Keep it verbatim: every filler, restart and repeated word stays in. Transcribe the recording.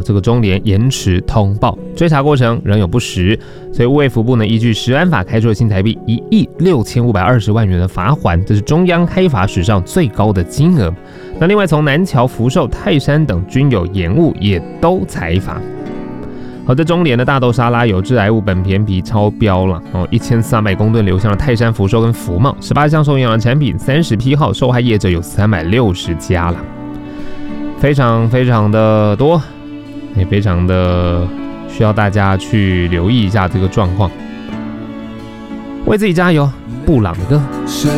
这个中联延迟通报，追查过程仍有不实，所以卫福部呢依据食安法开出了新台币一亿六千五百二十万元的罚锾，这是中央开罚史上最高的金额。那另外从南侨、福寿、泰山等均有延误，也都裁罚。好的，中联的大豆沙拉有致癌物苯醃醊超标了哦，一千三百公吨流向了泰山、福寿跟福茂，十八项受影响的产品，三十批号，受害业者有三百六十家了，非常非常的多，也非常的需要大家去留意一下这个状况，为自己加油，布朗哥。